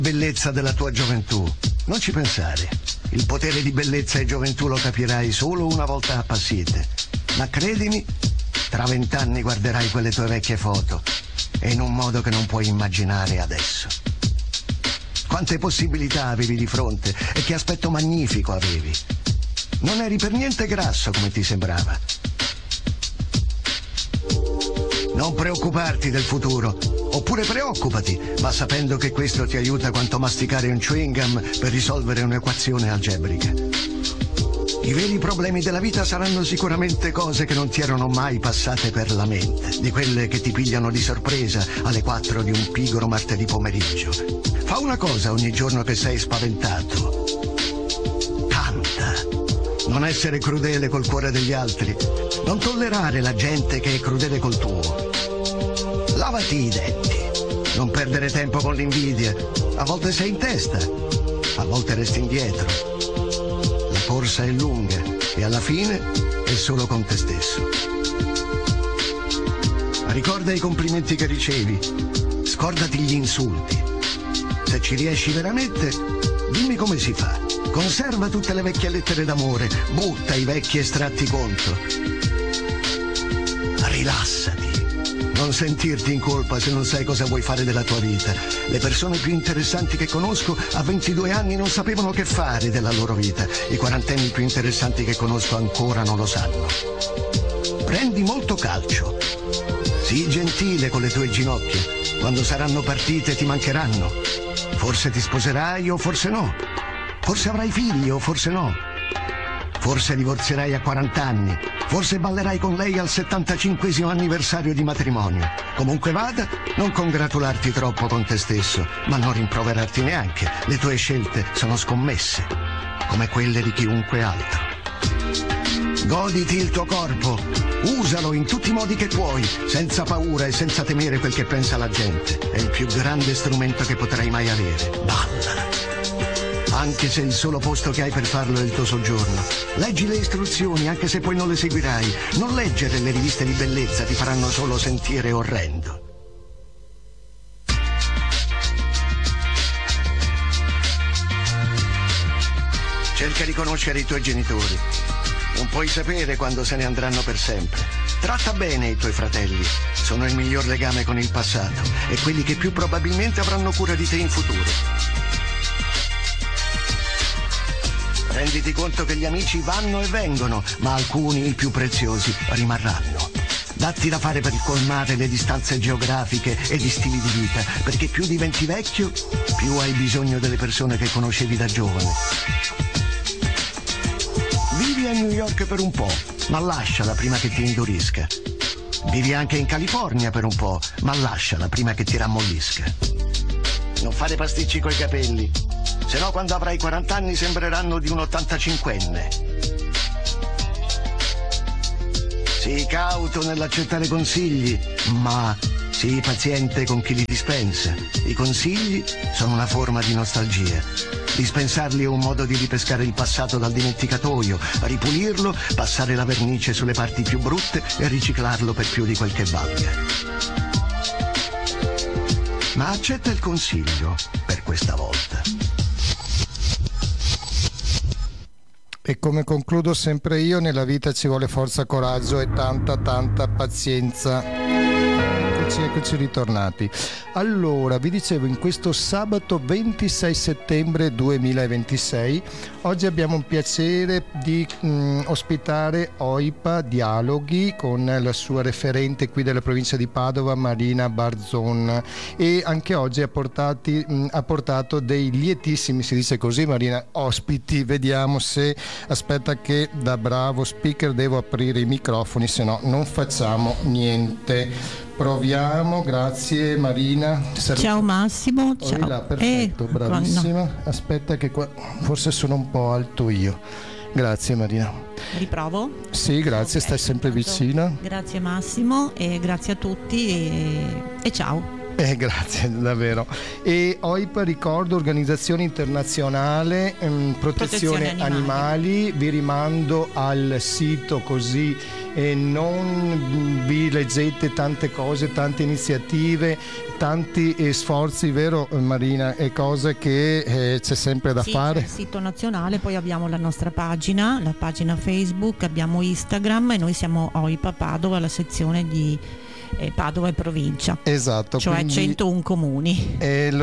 bellezza della tua gioventù. Non ci pensare. Il potere di bellezza e gioventù lo capirai solo una volta appassite. Ma credimi, tra 20 anni guarderai quelle tue vecchie foto e in un modo che non puoi immaginare adesso. Quante possibilità avevi di fronte e che aspetto magnifico avevi. Non eri per niente grasso come ti sembrava. Non preoccuparti del futuro, oppure preoccupati, ma sapendo che questo ti aiuta quanto masticare un chewing gum per risolvere un'equazione algebrica. I veri problemi della vita saranno sicuramente cose che non ti erano mai passate per la mente, di quelle che ti pigliano di sorpresa alle 4 di un pigro martedì pomeriggio. Fa una cosa ogni giorno che sei spaventato. Canta. Non essere crudele col cuore degli altri. Non tollerare la gente che è crudele col tuo. Lavati i denti. Non perdere tempo con l'invidia. A volte sei in testa, a volte resti indietro. La corsa è lunga e alla fine è solo con te stesso. Ricorda i complimenti che ricevi. Scordati gli insulti. Se ci riesci veramente, dimmi come si fa. Conserva tutte le vecchie lettere d'amore. Butta i vecchi estratti conto. Rilassati. Non sentirti in colpa se non sai cosa vuoi fare della tua vita. Le persone più interessanti che conosco a 22 anni non sapevano che fare della loro vita. I quarantenni più interessanti che conosco ancora non lo sanno. Prendi molto calcio. Sii gentile con le tue ginocchia. Quando saranno partite ti mancheranno. Forse ti sposerai o forse no. Forse avrai figli o forse no. Forse divorzierai a 40 anni. Forse ballerai con lei al 75° anniversario di matrimonio. Comunque vada, non congratularti troppo con te stesso, ma non rimproverarti neanche. Le tue scelte sono scommesse, come quelle di chiunque altro. Goditi il tuo corpo, usalo in tutti i modi che puoi, senza paura e senza temere quel che pensa la gente. È il più grande strumento che potrai mai avere. Balla! Anche se il solo posto che hai per farlo è il tuo soggiorno. Leggi le istruzioni, anche se poi non le seguirai. Non leggere le riviste di bellezza, ti faranno solo sentire orrendo. Cerca di conoscere i tuoi genitori. Non puoi sapere quando se ne andranno per sempre. Tratta bene i tuoi fratelli. Sono il miglior legame con il passato e quelli che più probabilmente avranno cura di te in futuro. Renditi conto che gli amici vanno e vengono, ma alcuni, i più preziosi, rimarranno. Datti da fare per colmare le distanze geografiche e gli stili di vita, perché più diventi vecchio, più hai bisogno delle persone che conoscevi da giovane. Vivi a New York per un po', ma lasciala prima che ti indurisca. Vivi anche in California per un po', ma lasciala prima che ti rammollisca. Non fare pasticci coi capelli. Se no quando avrai 40 anni sembreranno di un 85enne. Sii cauto nell'accettare consigli, ma sii paziente con chi li dispensa. I consigli sono una forma di nostalgia. Dispensarli è un modo di ripescare il passato dal dimenticatoio, ripulirlo, passare la vernice sulle parti più brutte e riciclarlo per più di quel che valga. Ma accetta il consiglio per questa volta. E come concludo sempre io, nella vita ci vuole forza, coraggio e tanta pazienza. Eccoci ritornati. Allora, vi dicevo, in questo sabato 26 settembre 2026, oggi abbiamo un piacere di ospitare OIPA Dialoghi con la sua referente qui della provincia di Padova, Marina Barzon, e anche oggi ha portato dei lietissimi, si dice così Marina, ospiti. Vediamo se, aspetta che da bravo speaker devo aprire i microfoni, se no non facciamo niente. Proviamo, grazie Marina. Ciao Massimo. Ciao. Là, perfetto, bravissima. No. Aspetta che qua forse sono un po' alto io. Grazie Marina. Riprovo? Sì, grazie, okay, stai sempre vicina. Grazie Massimo e grazie a tutti e ciao. Grazie davvero. E OIPA, ricordo, Organizzazione Internazionale Protezione Animali. Vi rimando al sito, così non vi leggete tante cose, tante iniziative, tanti sforzi, vero Marina, e cose che c'è sempre da fare. C'è il sito nazionale, poi abbiamo la nostra pagina, la pagina Facebook, abbiamo Instagram e noi siamo OIPA Padova, la sezione di Padova e provincia, esatto, cioè quindi 101 comuni.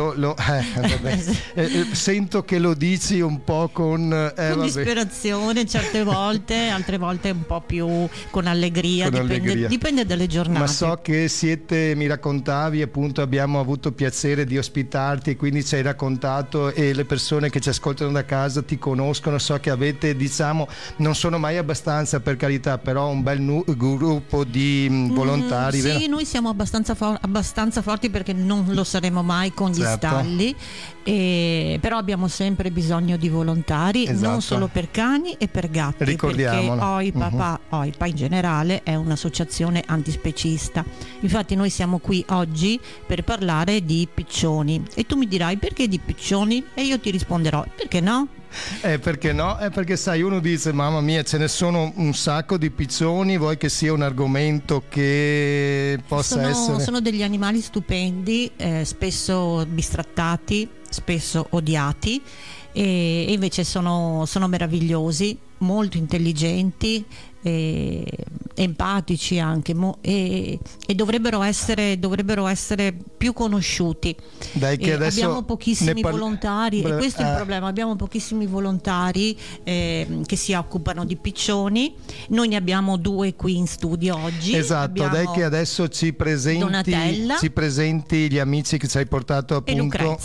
Sento che lo dici un po' con disperazione certe volte, altre volte un po' più con allegria, dipende dalle giornate. Ma so che mi raccontavi, appunto abbiamo avuto piacere di ospitarti e quindi ci hai raccontato, e le persone che ci ascoltano da casa ti conoscono, so che avete, diciamo, non sono mai abbastanza, per carità, però un bel gruppo di volontari, vero? Sì, noi siamo abbastanza forti, perché non lo saremo mai con gli stalli, però abbiamo sempre bisogno di volontari, esatto, non solo per cani e per gatti, perché OIPA in generale è un'associazione antispecista. Infatti noi siamo qui oggi per parlare di piccioni, e tu mi dirai perché di piccioni, e io ti risponderò perché no? Perché no? Perché sai, uno dice mamma mia, ce ne sono un sacco di piccioni, vuoi che sia un argomento che possa essere... Sono degli animali stupendi, spesso bistrattati, spesso odiati, e invece sono meravigliosi, molto intelligenti, empatici anche, e dovrebbero essere più conosciuti. Dai, che adesso abbiamo pochissimi volontari, e questo è il problema, abbiamo pochissimi volontari che si occupano di piccioni. Noi ne abbiamo 2 qui in studio oggi. Esatto, dai che adesso ci presenti gli amici che ci hai portato appunto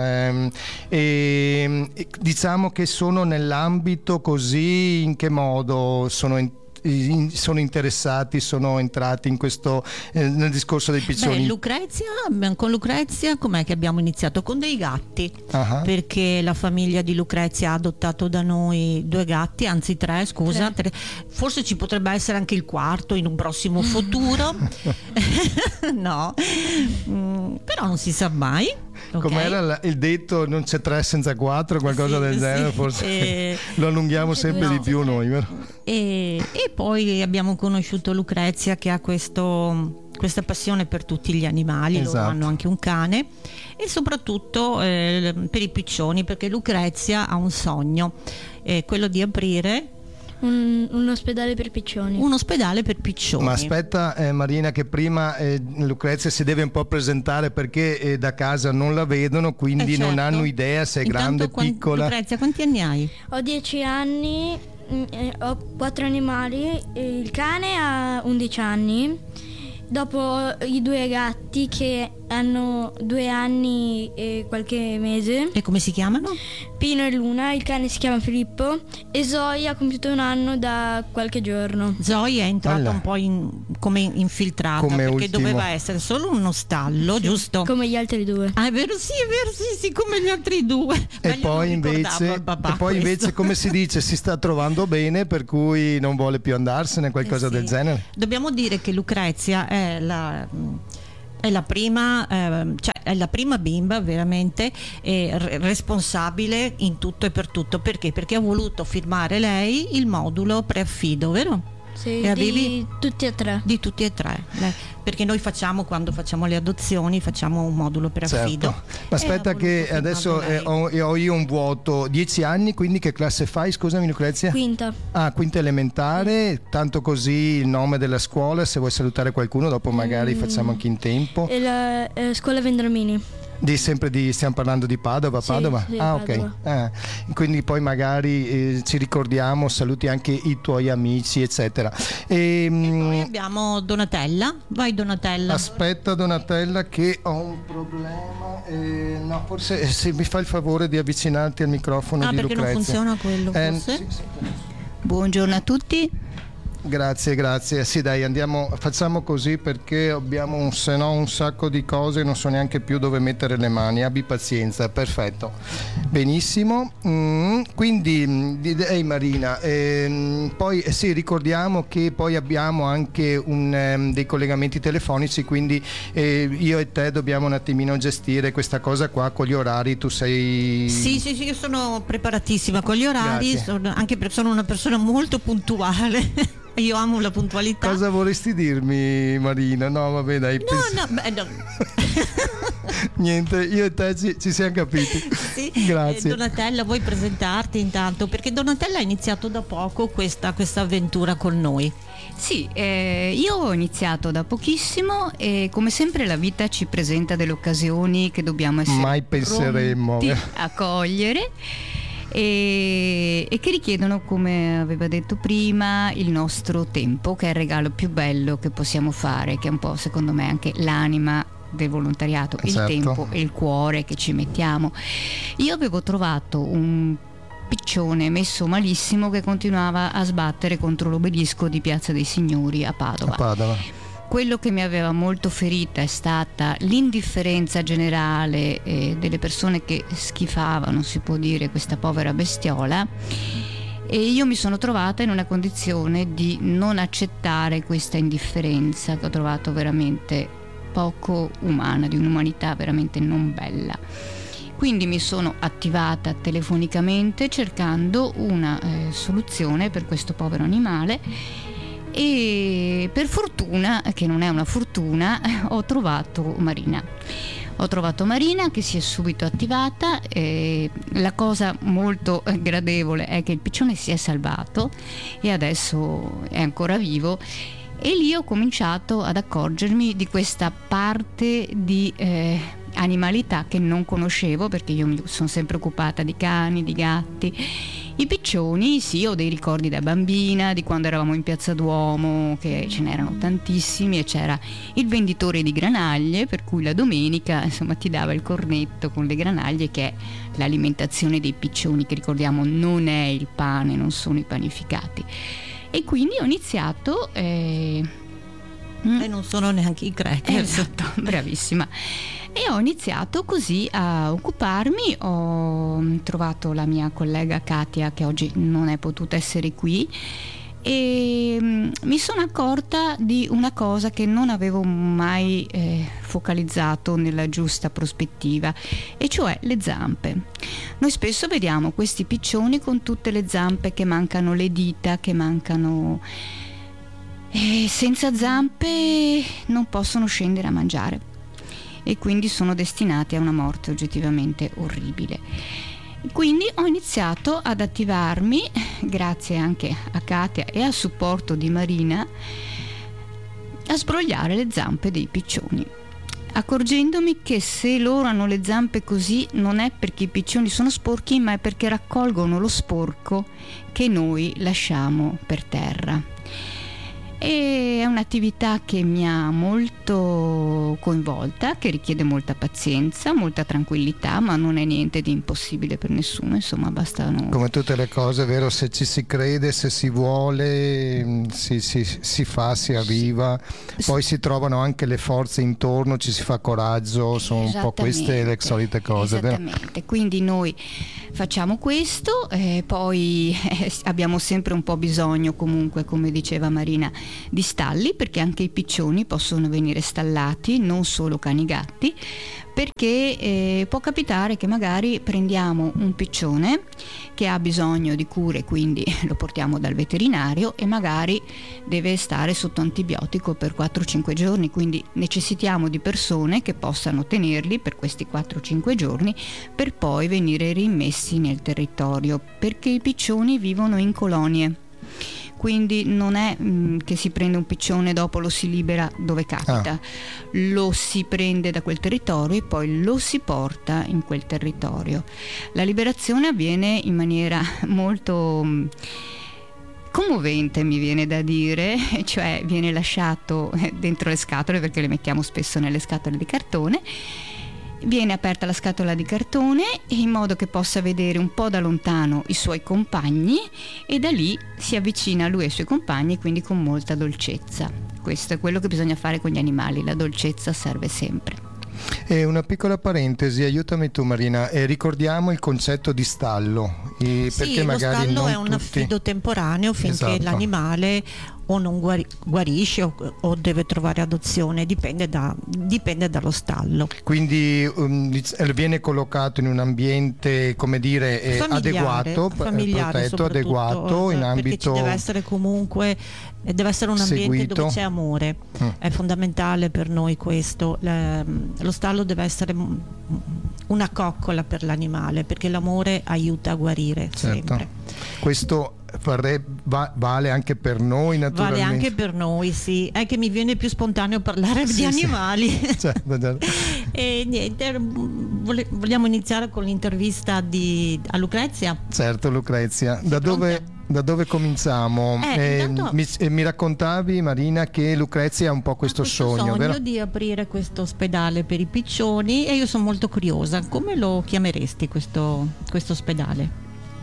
diciamo che sono nell'ambito, così in che modo sono interessati, sono entrati in questo nel discorso dei piccioni? Con Lucrezia com'è che abbiamo iniziato? Con dei gatti, perché la famiglia di Lucrezia ha adottato da noi 2 gatti, anzi 3, scusa, 3. Forse ci potrebbe essere anche il 4 in un prossimo futuro. No, però non si sa mai. Okay. Com'era il detto, non c'è 3 senza 4, qualcosa del genere, forse lo allunghiamo sempre di più noi, vero? E poi abbiamo conosciuto Lucrezia, che ha questa passione per tutti gli animali, esatto. Loro hanno anche un cane, e soprattutto per i piccioni, perché Lucrezia ha un sogno, quello di aprire un ospedale per piccioni. Un ospedale per piccioni. Ma aspetta Marina, che prima Lucrezia si deve un po' presentare, perché da casa non la vedono, quindi certo. Non hanno idea se è grande o piccola. Lucrezia, quanti anni hai? Ho 10 anni, ho 4 animali, il cane ha 11 anni, dopo i 2 gatti che hanno 2 anni e qualche mese. E come si chiamano? Pino e Luna, il cane si chiama Filippo, e Zoe ha compiuto 1 anno da qualche giorno. Zoe è entrata un po' come infiltrata, perché doveva essere solo uno stallo, giusto? Come gli altri 2. Ah, è vero, sì, come gli altri 2. E poi invece, come si dice, si sta trovando bene, per cui non vuole più andarsene, qualcosa del genere. Dobbiamo dire che Lucrezia è la prima, è la prima bimba veramente responsabile in tutto e per tutto. Perché? Perché ha voluto firmare lei il modulo preaffido, vero? Sì, di tutti e 3. Di tutti e 3. Perché noi quando facciamo le adozioni, facciamo un modulo preaffido. Certo. Ma aspetta che adesso ho io un vuoto. 10 anni, quindi che classe fai? Scusami Lucrezia. Quinta. Quinta elementare, tanto così il nome della scuola, se vuoi salutare qualcuno, dopo magari facciamo anche in tempo. E la scuola Vendramini. Stiamo parlando di Padova? Sì, Padova? Sì, Padova. Ok. Quindi poi magari ci ricordiamo, saluti anche i tuoi amici, eccetera. E poi abbiamo Donatella. Vai Donatella. Aspetta Donatella, che ho un problema. No, forse se mi fai il favore di avvicinarti al microfono di Lucrezia. Perché non funziona quello, forse? Sì. Buongiorno a tutti. Grazie. Sì, dai, facciamo così, perché abbiamo un sacco di cose, non so neanche più dove mettere le mani. Abbi pazienza. Perfetto, benissimo. Quindi Marina, poi ricordiamo che poi abbiamo anche dei collegamenti telefonici, quindi io e te dobbiamo un attimino gestire questa cosa qua con gli orari. Tu sei... Sì, io sono preparatissima con gli orari, anche perché sono una persona molto puntuale. io amo la puntualità. Cosa vorresti dirmi, Marina? No, vabbè, dai. No. Niente, io e te ci siamo capiti. Sì. Grazie. Donatella, vuoi presentarti intanto? Perché Donatella ha iniziato da poco questa avventura con noi. Sì, io ho iniziato da pochissimo e come sempre la vita ci presenta delle occasioni che dobbiamo essere mai penseremmo pronti a cogliere e che richiedono, come aveva detto prima, il nostro tempo, che è il regalo più bello che possiamo fare, che è un po', secondo me, anche l'anima del volontariato, il tempo e il cuore che ci mettiamo. Io avevo trovato un piccione messo malissimo che continuava a sbattere contro l'obelisco di Piazza dei Signori a Padova. Quello che mi aveva molto ferita è stata l'indifferenza generale delle persone che schifavano, si può dire, questa povera bestiola, e io mi sono trovata in una condizione di non accettare questa indifferenza che ho trovato veramente poco umana, di un'umanità veramente non bella. Quindi mi sono attivata telefonicamente cercando una soluzione per questo povero animale e per fortuna, che non è una fortuna, ho trovato Marina che si è subito attivata. La cosa molto gradevole è che il piccione si è salvato e adesso è ancora vivo. E lì ho cominciato ad accorgermi di questa parte di animalità che non conoscevo, perché io mi sono sempre occupata di cani, di gatti. I piccioni, sì, ho dei ricordi da bambina, di quando eravamo in Piazza Duomo, che ce n'erano tantissimi e c'era il venditore di granaglie, per cui la domenica, insomma, ti dava il cornetto con le granaglie, che è l'alimentazione dei piccioni, che ricordiamo non è il pane, non sono i panificati. E quindi ho iniziato e non sono neanche i cracker. Esatto, bravissima. E ho iniziato così a occuparmi. Ho trovato la mia collega Katia, che oggi non è potuta essere qui, e mi sono accorta di una cosa che non avevo mai focalizzato nella giusta prospettiva, e cioè le zampe. Noi spesso vediamo questi piccioni con tutte le zampe che mancano le dita, che mancano, senza zampe non possono scendere a mangiare e quindi sono destinati a una morte oggettivamente orribile. Quindi ho iniziato ad attivarmi, grazie anche a Katia e al supporto di Marina, a sbrogliare le zampe dei piccioni, accorgendomi che se loro hanno le zampe così non è perché i piccioni sono sporchi, ma è perché raccolgono lo sporco che noi lasciamo per terra. E è un'attività che mi ha molto coinvolta, che richiede molta pazienza, molta tranquillità, ma non è niente di impossibile per nessuno, insomma, bastano. Come tutte le cose, vero? Se ci si crede, se si vuole, si fa, si arriva, poi si trovano anche le forze intorno, ci si fa coraggio, sono un po' queste le solite cose. Esattamente, vero? Quindi noi facciamo questo, poi abbiamo sempre un po' bisogno, comunque, come diceva Marina, di stalli, perché anche i piccioni possono venire stallati, non solo cani gatti, perché può capitare che magari prendiamo un piccione che ha bisogno di cure, quindi lo portiamo dal veterinario e magari deve stare sotto antibiotico per 4-5 giorni, quindi necessitiamo di persone che possano tenerli per questi 4-5 giorni per poi venire rimessi nel territorio, perché i piccioni vivono in colonie. Quindi non è che si prende un piccione e dopo lo si libera dove capita, lo si prende da quel territorio e poi lo si porta in quel territorio. La liberazione avviene in maniera molto commovente, mi viene da dire, cioè viene lasciato dentro le scatole, perché le mettiamo spesso nelle scatole di cartone. Viene aperta la scatola di cartone in modo che possa vedere un po' da lontano i suoi compagni e da lì si avvicina a lui e ai suoi compagni, quindi con molta dolcezza. Questo è quello che bisogna fare con gli animali, la dolcezza serve sempre. E una piccola parentesi, aiutami tu Marina, ricordiamo il concetto di stallo, perché sì, magari lo stallo non è un affido temporaneo finché l'animale o non guarisce o deve trovare adozione, dipende dallo stallo. Quindi viene collocato in un ambiente, come dire, adeguato, protetto, adeguato, in ambito, perché ci deve essere comunque, deve essere un ambiente seguito, dove c'è amore. È fondamentale per noi questo. Lo stallo deve essere una coccola per l'animale, perché l'amore aiuta a guarire, certo, sempre. Questo vale anche per noi, naturalmente. Vale anche per noi, sì. È che mi viene più spontaneo parlare di animali. Certo. E niente, vogliamo iniziare con l'intervista a Lucrezia? Certo, Lucrezia. Da dove cominciamo? Mi raccontavi, Marina, che Lucrezia ha un po' questo sogno, vero? Di aprire questo ospedale per i piccioni, e io sono molto curiosa. Come lo chiameresti questo ospedale?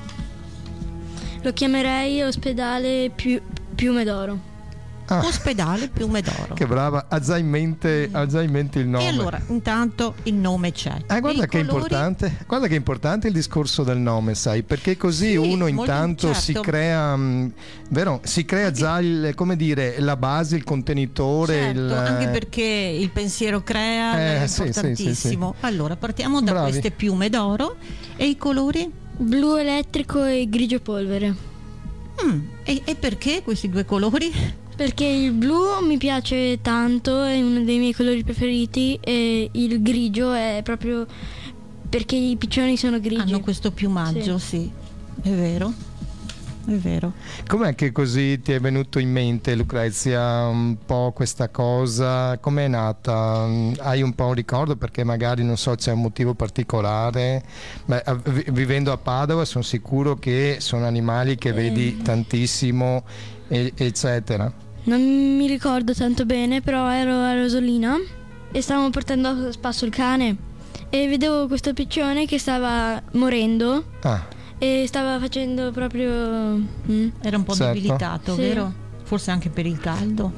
Lo chiamerei ospedale Piume d'Oro. Ospedale Piume d'Oro. Che brava, ha già in mente il nome. E allora, intanto il nome c'è. Guarda che è importante il discorso del nome, sai, perché così uno intanto si crea, si crea già la base, il contenitore. Certo, anche perché il pensiero crea, è importantissimo. Sì. Allora, partiamo da queste piume d'oro. E i colori? Blu elettrico e grigio polvere. E perché questi due colori? Perché il blu mi piace tanto, è uno dei miei colori preferiti, e il grigio è proprio perché i piccioni sono grigi. Hanno questo piumaggio, sì. È vero. Com'è che così ti è venuto in mente, Lucrezia, un po' questa cosa? Com'è nata? Hai un po' un ricordo? Perché magari, non so, c'è un motivo particolare. Vivendo a Padova sono sicuro che sono animali che vedi tantissimo, eccetera. Non mi ricordo tanto bene, però ero a Rosolina e stavamo portando a spasso il cane e vedevo questo piccione che stava morendo. E stava facendo proprio... Era un po' debilitato, sì, vero? Forse anche per il caldo.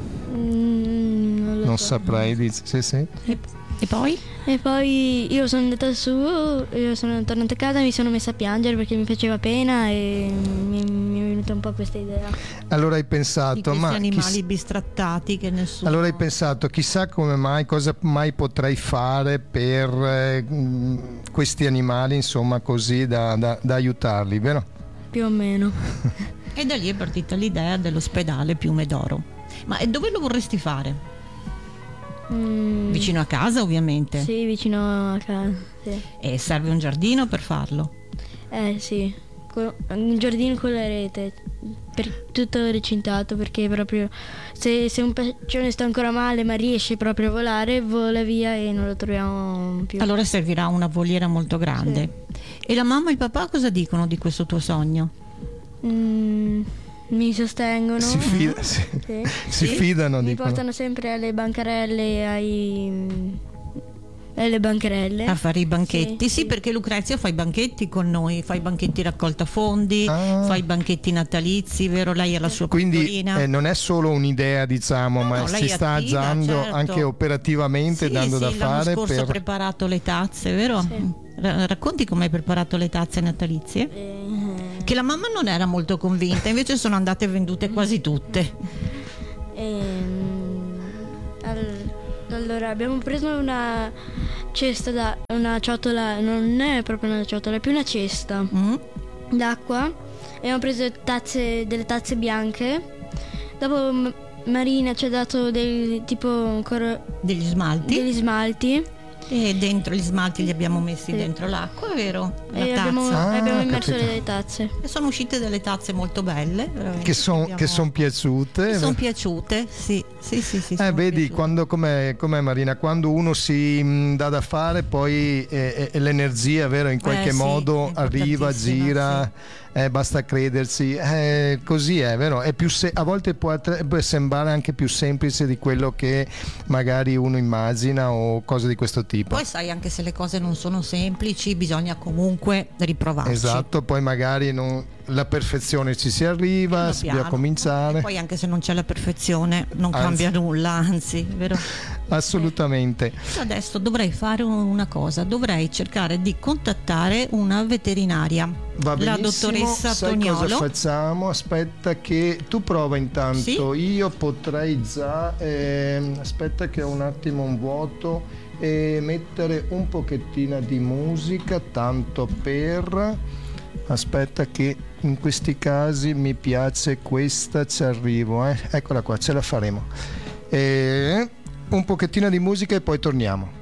Non saprei, sì. E poi? E poi io sono andata su, io sono tornata a casa e mi sono messa a piangere perché mi faceva pena e mi è venuta un po' questa idea. Allora hai pensato, di questi animali bistrattati che nessuno... Allora hai pensato, chissà come mai, cosa mai potrei fare per questi animali, insomma, così da aiutarli, vero? Più o meno. E da lì è partita l'idea dell'ospedale Piume d'Oro. Ma e dove lo vorresti fare? Vicino a casa, ovviamente. Sì, vicino a casa, sì. E serve un giardino per farlo? Sì, un giardino con la rete, tutto recintato, perché proprio se un piccione sta ancora male ma riesce proprio a volare, vola via e non lo troviamo più. Allora servirà una voliera molto grande. Sì. E la mamma e il papà cosa dicono di questo tuo sogno? Mi sostengono. Si fidano. Mi portano sempre alle bancarelle, alle bancarelle a fare i banchetti. Sì, perché Lucrezia fa i banchetti con noi, fa i banchetti raccolta fondi, fa i banchetti natalizi, vero? Lei è la sua quindi non è solo un'idea, diciamo, ma si sta aggiando, certo, anche operativamente, dando da fare. L'anno scorso ha preparato le tazze, vero? Sì. Racconti come hai preparato le tazze natalizie? Che la mamma non era molto convinta, invece sono andate vendute quasi tutte. Allora abbiamo preso una cesta, una ciotola, non è proprio una ciotola, è più una cesta d'acqua, e abbiamo preso delle tazze bianche. Dopo Marina ci ha dato degli smalti. E dentro gli smalti li abbiamo messi dentro l'acqua, vero? E abbiamo immerso le tazze. E sono uscite delle tazze molto belle. Che sono piaciute. Sono piaciute, sì. Vedi, quando, com'è Marina, quando uno si dà da fare, poi l'energia, vero, in qualche modo arriva, gira. Sì. Basta credersi, così è, vero? È a volte può sembrare anche più semplice di quello che magari uno immagina o cose di questo tipo. Poi sai, anche se le cose non sono semplici, bisogna comunque riprovarci. Esatto, poi magari la perfezione ci si arriva, si deve cominciare. E poi anche se non c'è la perfezione non cambia nulla, anzi, vero? assolutamente. Adesso dovrei fare una cosa, dovrei cercare di contattare una veterinaria. Va benissimo, la dottoressa sai Toniolo. Cosa facciamo? Aspetta che tu prova intanto, sì? Io potrei già, aspetta che ho un attimo un vuoto, mettere un pochettino di musica, tanto per... Aspetta che in questi casi mi piace questa, ci arrivo, eccola qua, ce la faremo. Un pochettino di musica e poi torniamo.